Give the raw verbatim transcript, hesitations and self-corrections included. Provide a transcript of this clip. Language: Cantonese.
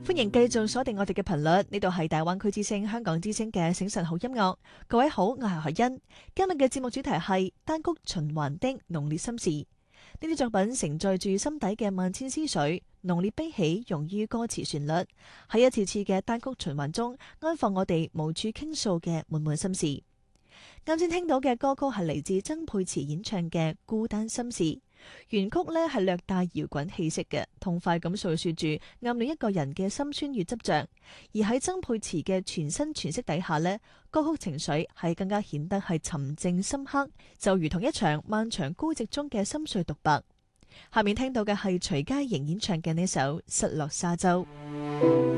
歡迎繼續鎖定我哋嘅頻率，呢度係大灣區之聲香港之聲嘅醒晨好音樂。各位好，我係海欣。今日嘅節目主題係單曲循環的濃烈心事。呢啲作品承載住心底嘅萬千思緒，濃烈悲喜融於歌詞旋律，喺一次次嘅單曲循環中安放我哋無處傾訴嘅滿滿心事。啱先聽到嘅歌曲係嚟自曾沛慈演唱嘅《孤單心事》。原曲呢係略帶搖滾氣息嘅，痛快咁訴說住暗戀一個人嘅心酸與執着。而喺曾沛慈嘅全新詮釋底下呢，歌曲情緒係更加顯得係沉靜深刻，就如同一場漫長孤寂中嘅心碎獨白。下面聽到嘅係徐佳瑩演唱嘅呢首《失落沙洲》。